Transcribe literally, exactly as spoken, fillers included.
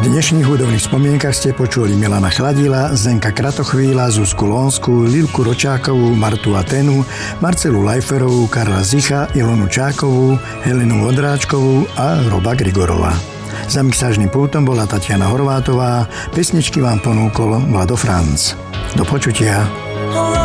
V dnešných hudobných spomienkach ste počuli Milana Chladila, Zdenka Kratochvíla, Zuzku Lónsku, Lilku Ročákovú, Martu Atenu, Marcelu Lajferovú, Karla Zicha, Ilonu Čákovú, Helenu Vondráčkovú a Roba Grigorova. Za mixážnym pultom bola Tatiana Horvátová, pesničky vám ponúkol Vlado Franc. Do počutia.